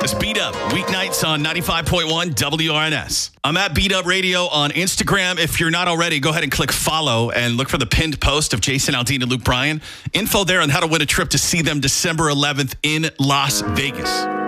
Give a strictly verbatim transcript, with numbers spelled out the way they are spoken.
is Beat Up, weeknights on ninety-five point one W R N S. I'm at Beat Up Radio on Instagram. If you're not already, go ahead and click follow and look for the pinned post of Jason Aldean and Luke Bryan. Info there on how to win a trip to see them December eleventh in Las Vegas.